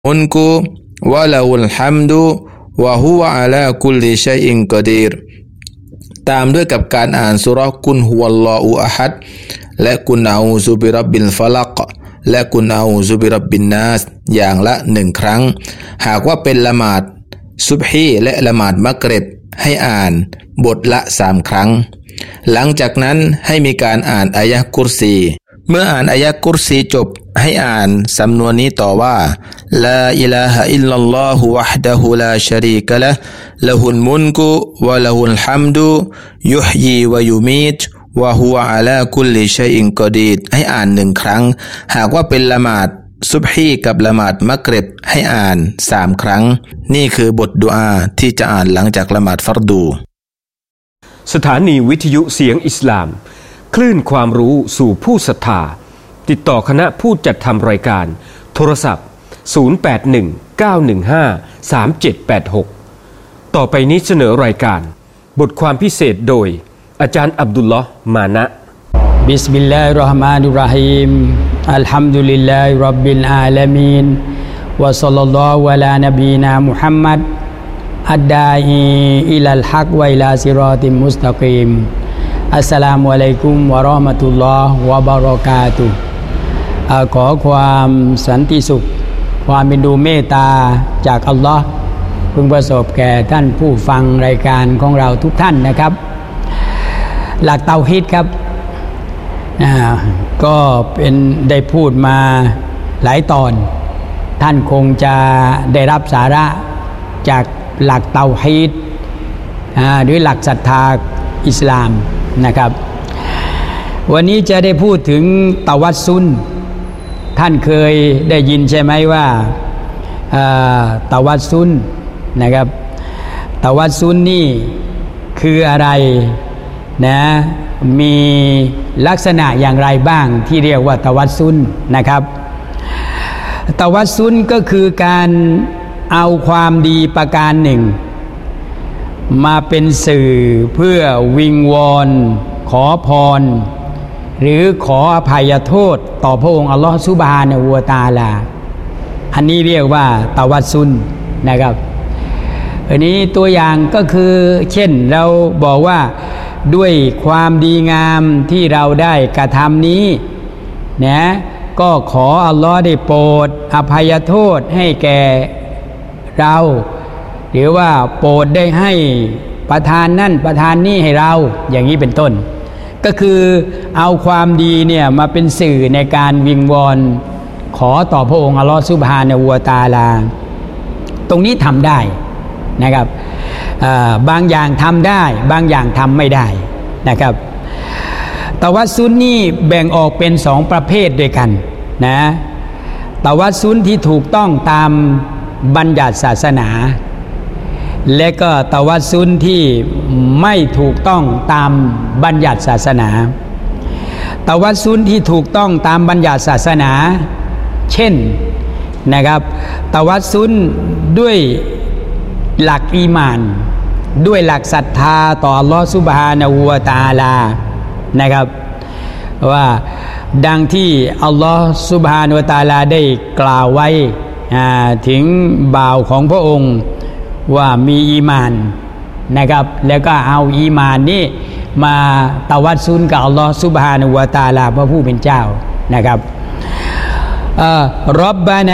มุลกุวะลาหุลฮัมดุวะฮุวะอะลาคุลลิชัยอินกอดีรตามด้วยกับการอ่านซูเราะห์กุลฮุวัลลอฮุอะฮัดและกุลอาอูซุบิร็อบบิลฟะลักและกุลอาอูซุบิร็อบบินนาสอย่างละ1ครั้งหากว่าเป็นละหมาดซุบฮีและละหมาดมักริบให้อ่านบทละ3ครั้งหลังจากนั้นให้มีการอ่านอายะห์กุรซีเมื่ออ่านอายะห์กุรซีจบให้อ่านสำนวนนี้ต่อว่าลาอิลาฮะอิลลัลลอฮุวะฮ์ดะฮูลาชะรีกะละห์ละฮุลมุลกุวะละฮุลฮัมดุยุฮยีวะยุมีตวะฮุวะอะลาคุลลิชัยอินกอดีรให้อ่าน1ครั้งหากว่าเป็นละหมาดซุบฮีกับละหมาดมักริบให้อ่าน3ครั้งนี่คือบทดุอาที่จะอ่านหลังจากละหมาดฟัรดูสถานีวิทยุเสียงอิสลามคลื่นความรู้สู่ผู้ศรัทธาติดต่อคณะผู้จัดทำรายการโทรศัพท์0819153786ต่อไปนี้เสนอรายการบทความพิเศษโดยอาจารย์อับดุลลอฮ์มานะบิสมิลลาฮิรเราะห์มานิรเราะฮีมอัลฮัมดุลิลลาฮิร็อบบิลอาลามีนวะศ็อลลัลลอฮุอะลานบีนามุฮัมมัดอัดดาอีอิลัลฮักวะอิลาซิรอติมุสตะกีมอัสสลามุอะลัยกุมวะเราะห์มะตุลลอฮ์วะบะเราะกาตุฮ์ขอความสันติสุขความเมตตาเมตตาจากอัลลอฮ์พึงประสบแก่ท่านผู้ฟังรายการของเราทุกท่านนะครับหลักเตาฮีดครับก็เป็นได้พูดมาหลายตอนท่านคงจะได้รับสาระจากหลักเตาฮีดหรือหลักศรัทธาอิสลามนะครับวันนี้จะได้พูดถึงตะวัสซุลท่านเคยได้ยินใช่ไหมว่าตะวัสซุลนะครับตะวัสซุลนี่คืออะไรนะมีลักษณะอย่างไรบ้างที่เรียกว่าตะวัสซุลนะครับตะวัสซุลก็คือการเอาความดีประการหนึ่งมาเป็นสื่อเพื่อวิงวอนขอพรหรือขออภัยโทษต่อพระองค์อัลลอฮฺซุบฮานะฮูวะตะอาลาอันนี้เรียกว่าตะวัสซุลนะครับอันนี้ตัวอย่างก็คือเช่นเราบอกว่าด้วยความดีงามที่เราได้กระทำนี้นะก็ขออัลลอฮฺได้โปรดอภัยโทษให้แก่เราหรือว่าโปรดได้ให้ประทานนั่นประทานนี่ให้เราอย่างนี้เป็นต้นก็คือเอาความดีเนี่ยมาเป็นสื่อในการวิงวอนขอต่อพระองค์อัลลอฮฺซุบฮานะฮูวะตะอาลาตรงนี้ทำได้นะครับบางอย่างทำได้บางอย่างทำไม่ได้นะครับตะวัสซุลนี่แบ่งออกเป็น2ประเภทด้วยกันนะตะวัสซุลที่ถูกต้องตามบัญญัติศาสนาและก็ตะวัสซุลที่ไม่ถูกต้องตามบัญญัติศาสนาตะวัสซุลที่ถูกต้องตามบัญญัติศาสนาเช่นนะครับตะวัสซุลด้วยหลักอีหม่านด้วยหลักศรัทธาต่ออัลลอฮฺซุบฮานะฮูวะตะอาลานะครับว่าดังที่อัลลอฮฺซุบฮานะฮูวะตะอาลาได้กล่าวไว้ถึงบ่าวของพระองค์ว่ามีอีหม่านนะครับแล้วก็เอาอีหม่านนี้มาตะวัสซุลกับอัลลอฮฺซุบฮานะฮูวะตะอาลาพระผู้เป็นเจ้านะครับร็อบบานะ